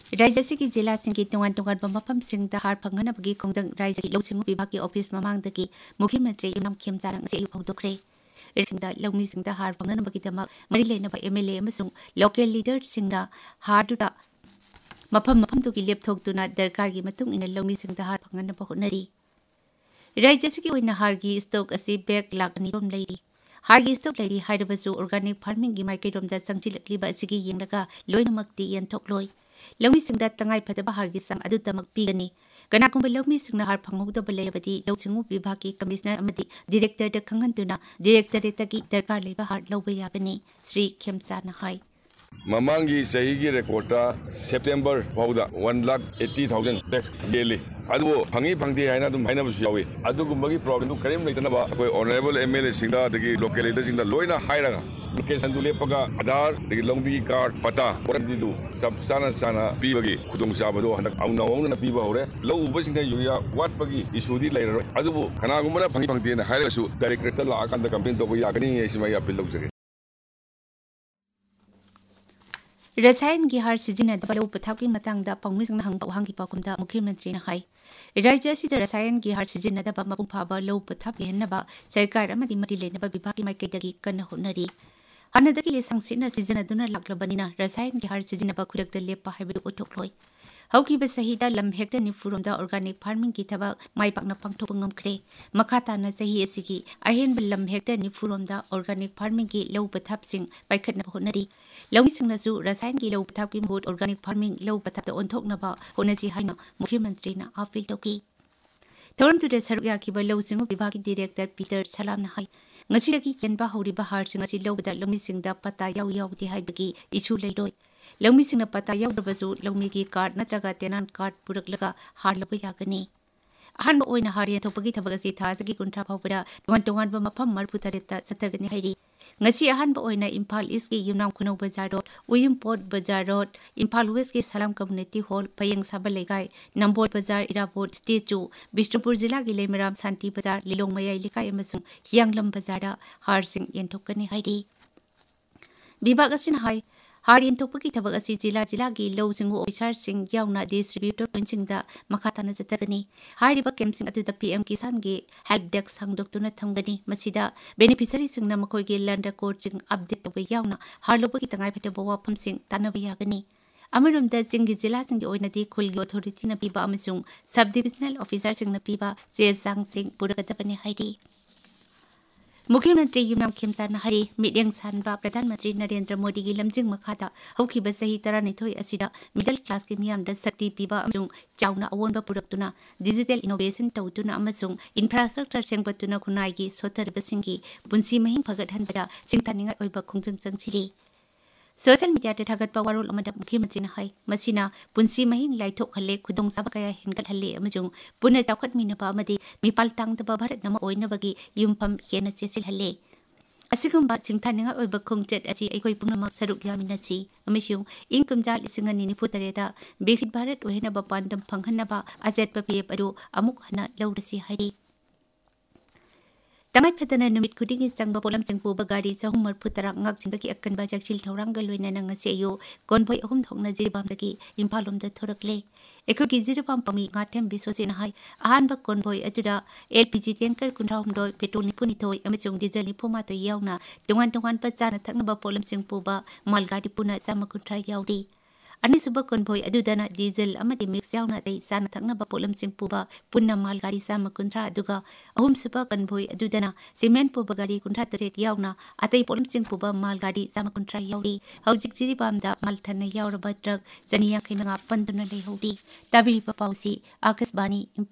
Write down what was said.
राज्य की जिला की तोान तोान मफम हार फंगनबगी खोंदंग राज्य की लौसिंग विभाग की ऑफिस ममांगदगी मुख्यमंत्री युमनाम खेमचारंग से हौदोखरे इरसिंगदा लौमीसिंगदा हार फंगनबगीदमक मरी लेनबा एमएलए अमसुंग लोकल लीडर्ससिंगना हारदुदा मफम मफमदुगी लेपथोक्तुना दरकार की मतुंग इन लौमीसिंगदा हार फंगनबा होनरी राज्य की ओइना हार की स्टॉक असी बैग लाख निरोम लेरी हार की स्टॉक लेरी हाइदबसु ऑर्गेनिक फार्मिंग की माइकेरोमदा संजिलक्लिबा असिगी येंगलगा लोइनमक्ति येंथोक्लोय लौमीसिंगदा तंगाई फदबा हार की संग अदुदमक पीगनी कनाकुंबा लौमीसिंगना हार फंगौदबा लेबदी लौसिंगु विभाग की कमिश्नर अमदी डायरेक्टर द खंगनतुना डायरेक्टरेट की दरकार लेबा हार लौबा यागनी श्री खेमचाना हाई ममांगी सही की रिकॉर्ड सेप्टेम्बर फाउदा 1,80,000 टैक्स डेली अदो फंगी फंगदे हाइना दुम हाइना बसु यावे अदुगुंबगी प्रॉब्लम करीम लेतनबा कोई ऑनरेबल एमएलए सिंगा दगी लोकल लीडर सिंगा लोइना हाइरागा लोकेशन दु लेपगा आधार दगी लंबी कार्ड पता ओरदिदु सब साना पीबगी खुदोंग चाबदो हनक औना औना पीबा होरे लो उबसिंगा यूरिया वाटबगी इशूदी लेरो अदुबो कनागुंबना फंगी फंगदेना हाइरासु डायरेक्टर ला आकंदा कंप्लेन तो यागनी एसिमा या बिल लौजगे रसायन की हार सिजिनदबा लौ पथापी मतंगदा पंगमिसंग हंग वहांगी पाकुमदा मुख्यमंत्री ने हाई राज्य से रसायन की हार सिजिनदबा मपुंग फाबा लौ पथापी हन्नबा सरकार अमदी मरि लेनबा विभाग की माइकेदगी कन्न होनरी हनदगी लेसंगसिना सिजिनदुना लाक्लबनिना रसायन की हार सिजिनबा खुरकदा Lepa हाइबदु ओथोक्लोय हौकिबा सहीदा lump Hector निफुरोमदा organic farming की थबक माइपाकना पांगथोक ngamkhre मखाताना सही एसिगी अहेनब लम हेक्टर निफुरोमदा ऑर्गेनिक फार्मिंग की लौ पथापसिंग पाइखटना होनरी लौमिसिंगनसु रसायन की लौ पथाप की महूत ऑर्गेनिक फार्मिंग लौ पथापता ओंथोकनबा होनजी हाइना मुख्यमंत्रीना अपील तौकी थोरमतुदे सरुक याखिबा लौसिंग विभाग की director Peter सलामना high ngasiदगी केनबा हौरिबा Hershey's asi लौबदा लौमिसिंगदा पता याउ याउदि हाइबगी इशु लेरोय लौमिसिंगना पता याउदबसु लौमिगी कार्ड नत्रगा तेनान कार्ड पुरकलगा हार लबा यागनी अहनबा ओइना हार येथोपगी थबगसी थाजगी कुंठा फावबदा तोंगान मफम मरफु तरेता चतगनी हाइरी ngasi अहनबा ओइना इम्फाल ईस्ट की युमनाम खुनौ बाजार रोड उयिमपोट बाजार रोड इम्फाल वेस्ट की सलाम कम्युनिटी हॉल पयंग साबा लेगाई नंबोल बाजार इराबोट स्टेचू बिष्णुपुर जिला की लेमराम शांति बाजार लिलोंग मयाई लिकाई अमसुंग हियांगलम बाजार हारसिंग येंथोकनी हाइरी विभाग असिना हाई हार येंथोकपगी थबक असि जिला की लौसिंग ऑफिसरसिंग याउना डिस्ट्रीब्यूटर पोइंटसिंगदा मखाताना चतगनी हाइरिबा कैंपसिंग अदुदा पीएम किसान के हेल्प डेस्क सांगदोक्तुना थमगनी मसिदा बेनिफिशियरीसिंगना मखोइगे लैंड रिकॉर्डसिंग अपडेट तौबा याउना हार लोबगी तंगाई फटबा वाफमसिंग तानबा यागनी अमरुमदा चिंगी जिलासिंग ओइनदी खुलगी अथॉरिटीना पीबा अमसुंग सब डिविजनल ऑफिसरसिंगना पीबा चे चांगसिंग पुरगदबनी हाइरी मुख्यमंत्री युमनाम खेमचारना हरी मिडियंग सानबा प्रधानमंत्री नरेंद्र मोदी की लमजिंग मखादा हौखिबा सही 12 असिदा मिडल क्लास के मियामदा शक्ति पीबा अमसुंग Chowna अवोनबा पुरक्तुना digital innovation तौतुना अमसुंग infrastructure सेंगबतुना खुनाइगी सोथरबसिंगी पुंसी महिंग फगतहनबदा सिंगथानिंगा ओइबा खोंजंग चंगसिली social media थागतपा वारोल अमदा मुख्यमंत्री हाई मसिना पुंसी महिंग लाइथोक हले खुदोंग साबा कया हिनगत हले अमजुंग पुनः चाखटमिनबा अमदी मिपाल तांगदबा भारत नम ओइनबगी युमफम हेना चेसिल हले असिगुंबा सिंगथानिंगा ओइबा खोंगचेत असि अखोइ पुनमक सरुक यामिनछि अमिसुंग इंकुमजा लिसिंग निनिफु तरेदा विकसित भारत ओहेनबा पांदम फंगहनबा अजेटपा पीएप अदु अमुक हना लौदसि हाइरी तंगाई फदना नुमित खुदिंगी संगबा पोलम सिंगपुबा गाड़ी 340 की अक्कनबा जक्सिल थौरांग लोइना ngasi ayo konvoy ahum thokna jiribamdagi imphalomda thorakle ekogi jiribam pami ngatem bisosina hai ahanba konvoy aduda LPG tanker kunthahumdoi petrol nipunithoi amachung diesel nipuma to yauna tongan pa chana thaknaba polam singpuba malgadi puna chama kunthra yaudi अनिसुबा कन्भोय अदुदना diesel अमदि mix याउना दei Sana थंगना pollen सिंग पुबा पुन्ना माल गाड़ी सामा कुंथ्रा अदुगा अहुम सुबा कन्भोय अदुदना cement पुबा गाड़ी कुंथ्रा तरेट याउना अतै pollen सिंग पुबा माल गाड़ी सामा कुंथ्रा याउरी हौजिक जिरिबामदा माल थन्ना याउरबा truck जनिया खैमंगा पंदुना लेहौरी तबि पाउसी आकाशवाणी